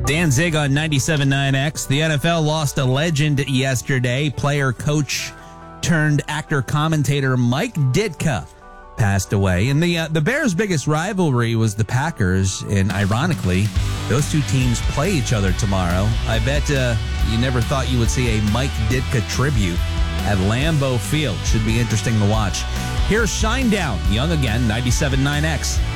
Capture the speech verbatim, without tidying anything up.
Dan Zig on ninety-seven point nine X. The N F L lost a legend yesterday. Player, coach, turned actor, commentator Mike Ditka passed away. And the uh, the Bears' biggest rivalry was the Packers. And ironically, those two teams play each other tomorrow. I bet uh, you never thought you would see a Mike Ditka tribute at Lambeau Field. Should be interesting to watch. Here's Shinedown, Young Again, ninety-seven point nine X.